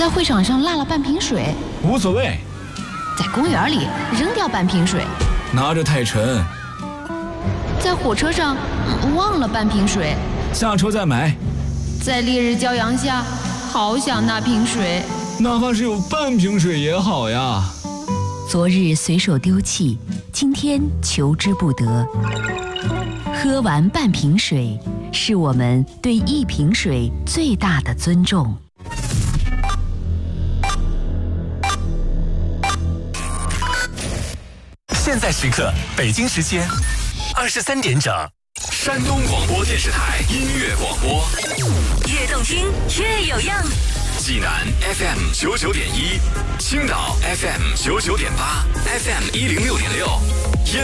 在会场上落了半瓶水， 无所谓。 在公园里扔掉半瓶水， 拿着太沉。 在火车上忘了半瓶水， 下车再买。 在烈日骄阳下，好想那瓶水， 哪怕是有半瓶水也好呀。 昨日随手丢弃，今天求之不得。喝完半瓶水，是我们对一瓶水最大的尊重。 现在时刻，北京时间23点整，山东广播电视台音乐广播， 越动听越有样。 济南 FM 99.1，青岛 FM 99.8，FM 106.6，